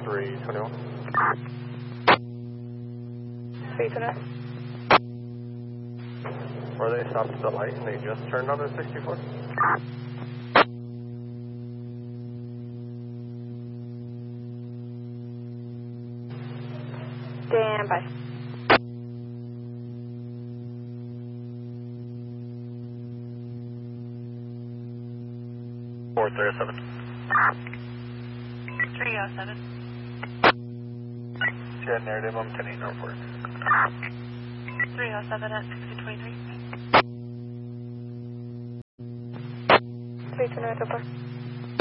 321. 321. Where they stopped at the light and they just turned on the 64? Stand by. Four 307. 307. Jet narrative on 10-8 Northport. 307 at 6023. 329 so far.